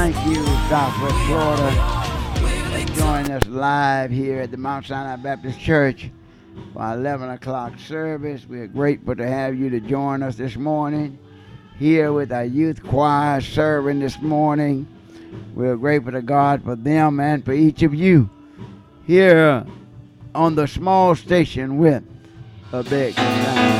Thank you, Southwest Florida, for joining us live here at the Mount Sinai Baptist Church for our 11 o'clock service. We're grateful to have you to join us this morning here with our youth choir serving this morning. We're grateful to God for them and for each of you here on the small station with a big sound.